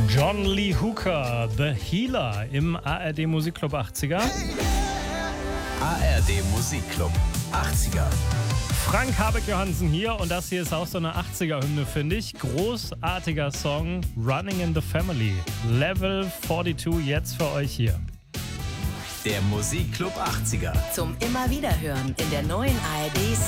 John Lee Hooker, The Healer im ARD Musikclub 80er. ARD Musikclub 80er. Frank Habeck-Johansen hier und das hier ist auch so eine 80er-Hymne, finde ich. Großartiger Song, Running in the Family. Level 42 jetzt für euch hier. Der Musikclub 80er. Zum immer wieder hören in der neuen ARD